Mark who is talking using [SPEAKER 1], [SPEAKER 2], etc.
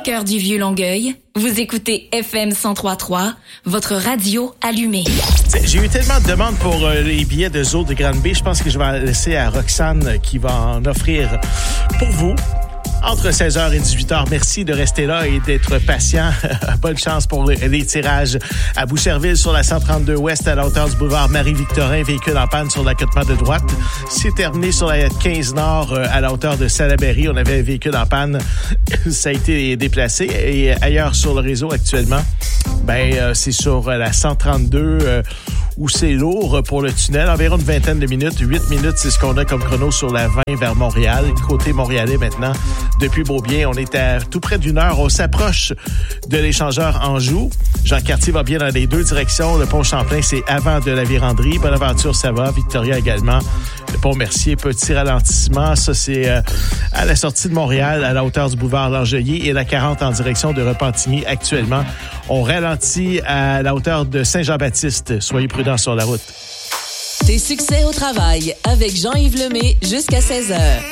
[SPEAKER 1] cœur du Vieux-Longueuil, vous écoutez FM 103.3, votre radio allumée.
[SPEAKER 2] J'ai eu tellement de demandes pour les billets de Zoo de Granby. Je pense que je vais laisser à Roxane qui va en offrir pour vous. Entre 16h et 18h, merci de rester là et d'être patient. Bonne chance pour les tirages à Boucherville sur la 132 Ouest à la hauteur du boulevard Marie-Victorin, véhicule en panne sur l'accotement de droite. C'est terminé sur la 15 Nord à la hauteur de Salaberry. On avait un véhicule en panne. Ça a été déplacé. Et ailleurs sur le réseau actuellement, c'est sur la 132 où c'est lourd pour le tunnel. Environ une vingtaine de minutes. 8 minutes, c'est ce qu'on a comme chrono sur la 20 vers Montréal. Côté montréalais maintenant. Depuis Beaubien, on est à tout près d'une heure. On s'approche de l'échangeur Anjou. Jean Cartier va bien dans les deux directions. Le pont Champlain, c'est avant de la Vérandrie. Bonaventure, ça va. Victoria également. Le pont Mercier, petit ralentissement. Ça, c'est à la sortie de Montréal, à la hauteur du boulevard Langelier et la 40 en direction de Repentigny. Actuellement, on ralentit à la hauteur de Saint-Jean-Baptiste. Soyez prudents sur la route.
[SPEAKER 3] Tes succès au travail avec Jean-Yves Lemay jusqu'à 16h.